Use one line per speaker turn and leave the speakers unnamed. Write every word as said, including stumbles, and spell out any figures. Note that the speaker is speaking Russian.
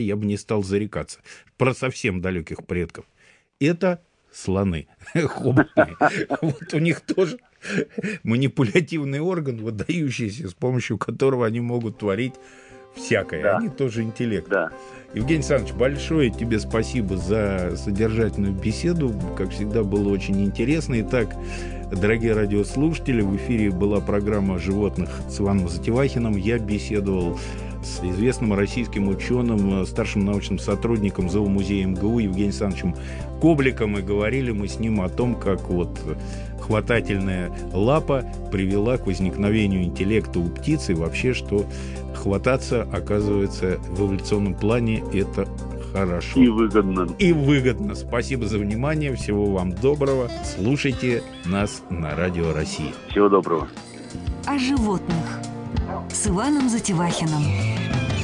я бы не стал зарекаться. Про совсем далеких предков. Это слоны хоботные. Вот у них тоже манипулятивный орган, выдающийся, с помощью которого они могут творить всякое.
Да.
Они тоже интеллект.
Да.
Евгений Александрович, большое тебе спасибо за содержательную беседу. Как всегда, было очень интересно. Итак, дорогие радиослушатели, в эфире была программа о животных с Иваном Затевахиным. Я беседовал с известным российским ученым, старшим научным сотрудником Зоомузея эм гэ у Евгением Александровичем Кобликом. И говорили мы с ним о том, как вот хватательная лапа привела к возникновению интеллекта у птиц, и вообще, что хвататься, оказывается, в эволюционном плане это хорошо.
И выгодно.
И выгодно. Спасибо за внимание. Всего вам доброго. Слушайте нас на Радио России.
Всего доброго.
О животных с Иваном Затевахиным.